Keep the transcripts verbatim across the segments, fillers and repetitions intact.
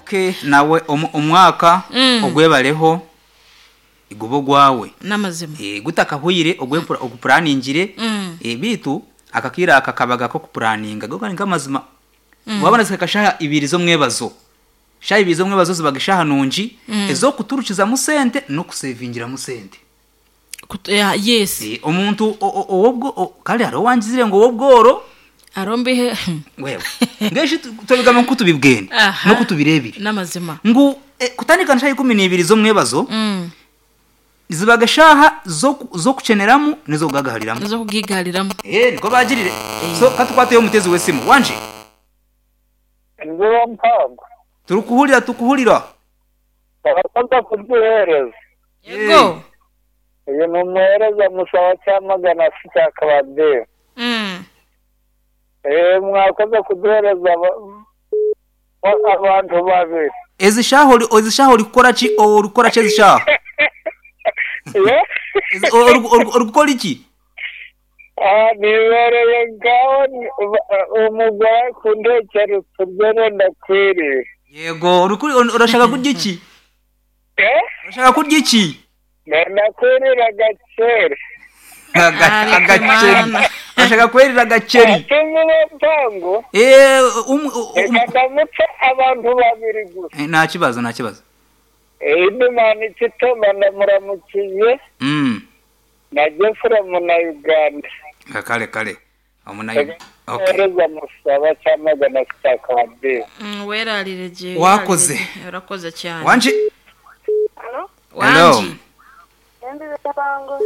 okay nawe umwaka ogwebaleho igubo gwawe namazima eh gutaka huyire ogwepura oguplaningire eh bitu akakira akakabaga ko kupulaninga goka ngamazima wabona sekashaha ibiri zo mwebazo shayi bizo mwebazo zibagishaha nunji ezo kuturukiza mu sente no kusevingira mu sente yes eh omuntu obwo kali aro wanjizire ngo obworo arombe wewe ngeshi tubigama kutubibwene no kutubirebire namazima ngu kutandika nshayi kumi n'ibiri zo mwebazo zibagashaha zo zo kuceneramu nizo gagahaliramu zo kugigaliramu eh niko bagirire so katukwate yo mutezi wesimu wanje nzo mpago turukuhurira tukuhurira bakanta kuduhereza yego iyo numwereza musaba cyamagana sita kabade mm eh mwakoze kuduhereza abantu babiri ezishahori ezishahori gukora ki urukora ki ezishaho urukora iki ah nibereye gaho umugore kundekera tugere ndakwiri yego urukuri urashaka kurya iki eh urashaka kurya iki ndakwirira gacere agaceri urashaka kwirira gaceri tumwe mpango eh ndamutse abantu babiri gusa nta kibazo nta kibazo eh ndimana kitoma ndamuramukiye mm najefura muna Uganda kale kale amunayi okay reza musaba cyamagana sitakabe mm werarireje wakoze urakoze cyane wanje hello wanje ndi bango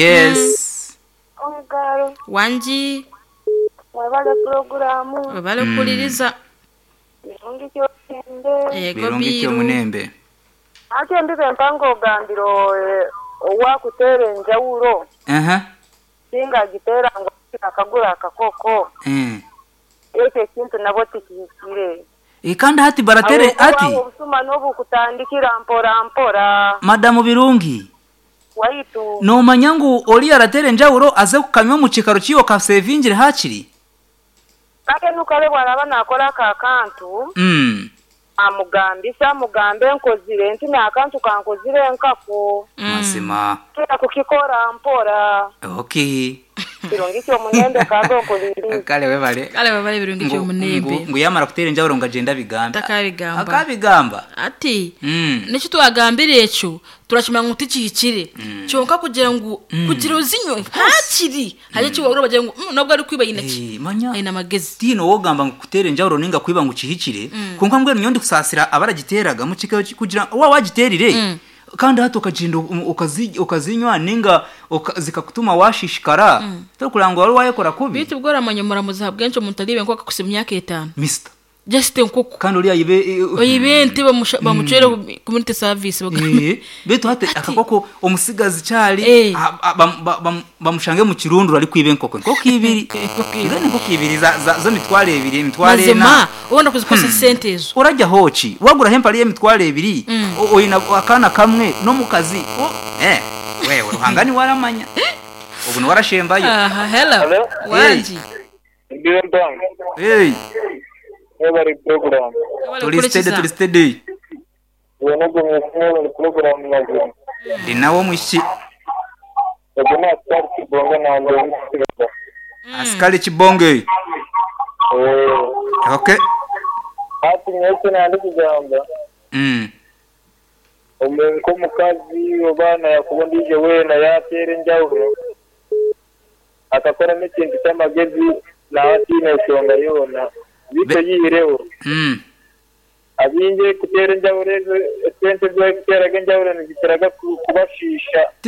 yes ongaro wanji wabale programu wabale kuliriza birungi cyo ende yego birungi cyo munembe ate ndibe mpango gambiro owa kuterenja uro aha singa gitera ngo akagura akakoko eh ese kintu nabo tikikire ikanda hati baratere ati ubusuma nobu kutandikira mpora mpora madamu birungi waitu no manyangu oli aratere njawuro aze kukamyo mu kikaro kiyo ka savingire hakiri ate nukale bwana nakora ka kantu mm amugambisa mugambe nkozire nti nakantu kankozire nkako masima kira kukikora mpora okay birungi cyo munembe kago poliri kale webale kale webale birungi cyo munembe ngo yamara kutere njawuro ngagenda bigamba takabigamba akabigamba ati mm nico twagambire eco turashimira ngo tikikire cyonka kugira ngo kugira uzinywe hakiri hari cyo wabura bagira ngo nabwo ari kwibayina ki manya ina magezi tino wogamba ngo kutere njawuro ninga kwiba ngo kihikire kunka mbwe nyondi kusasira abaragiteraga mu kikayo kugira wa wagiterire kandi hato kajindo ukazinywa ninga zikakutuma washishikara to kurango wari wayekora kubi bitu bwora manyomora muzahabwencho muntaribe ngo akakusimya ketano mister just nkoko kandi uri ayibe oyibente bamucere community service eh beto hate akakoko umusigazi cyari bamushange mu kirundo ari kwibe nkoko nkoko ibiri ngene nkoko ibiri za zo mitware ibiri mitware na ubona kuzikosa sentezo urajya hoci wagura hempa ari mitware ibiri oyina akana kamwe no mukazi eh wewe ruhangani waramanya ubu warashembayo aha hello wanji ndiye mpango hey every program tulisted tulisted wona gumwe program nazo dinawo mushi ogona start kibonga na ndo askari kibonge eh okay ati nyese na ndi kugamba mm umuntu mukazi obana yakubondije we na yatere njawuro akakora n'ikintu cy'amagezi na atine shonga yona bito yireho mm abinje kutera njawuro sente byo kutera njawuro nigiteraga kubashisha